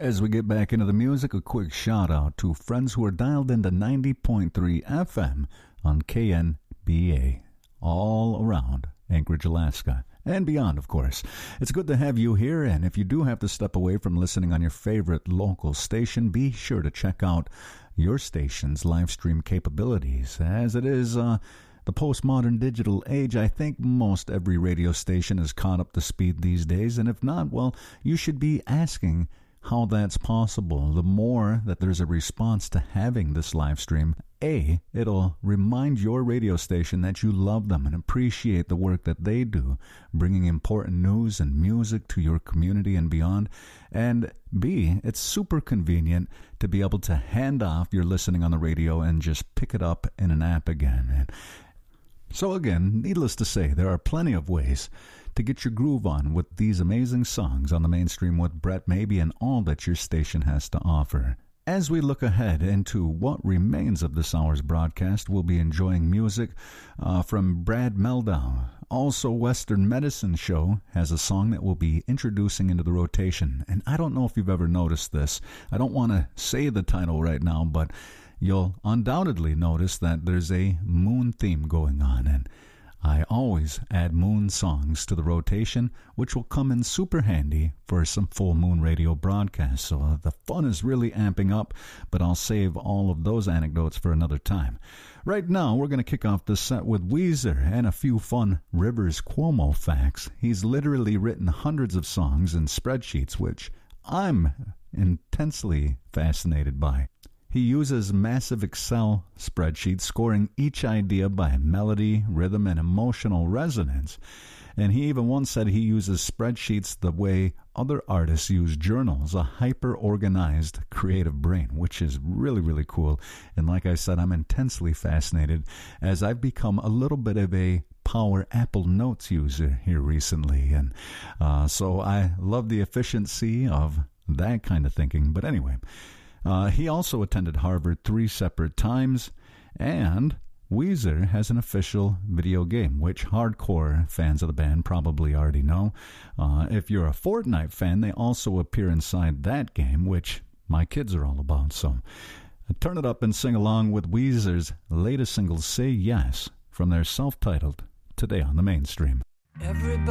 As we get back into the music, a quick shout out to friends who are dialed into 90.3 FM on KNBA all around Anchorage, Alaska, and beyond, of course. It's good to have you here, and if you do have to step away from listening on your favorite local station, be sure to check out your station's live stream capabilities. As it is the postmodern digital age, I think most every radio station is caught up to speed these days, and if not, well, you should be asking how that's possible. The more that there's a response to having this live stream, it'll remind your radio station that you love them and appreciate the work that they do, bringing important news and music to your community and beyond. And B, it's super convenient to be able to hand off your listening on the radio and just pick it up in an app again. And so again, needless to say, there are plenty of ways to get your groove on with these amazing songs on the mainstream with Brett Maybe and all that your station has to offer. As we look ahead into what remains of this hour's broadcast, we'll be enjoying music from Brad Mehldau. Also, Western Medicine Show has a song that we'll be introducing into the rotation. And I don't know if you've ever noticed this. I don't want to say the title right now, but you'll undoubtedly notice that there's a moon theme going on. And I always add moon songs to the rotation, which will come in super handy for some full moon radio broadcasts. So the fun is really amping up, but I'll save all of those anecdotes for another time. Right now, we're going to kick off the set with Weezer and a few fun Rivers Cuomo facts. He's literally written hundreds of songs and spreadsheets, which I'm intensely fascinated by. He uses massive Excel spreadsheets, scoring each idea by melody, rhythm, and emotional resonance. And he even once said he uses spreadsheets the way other artists use journals, a hyper-organized creative brain, which is really, really cool. And like I said, I'm intensely fascinated as I've become a little bit of a power Apple Notes user here recently. And so I love the efficiency of that kind of thinking. But anyway, he also attended Harvard 3 separate times, and Weezer has an official video game, which hardcore fans of the band probably already know. If you're a Fortnite fan, they also appear inside that game, which my kids are all about. So turn it up and sing along with Weezer's latest single, Say Yes, from their self-titled Today on the Mainstream. Everybody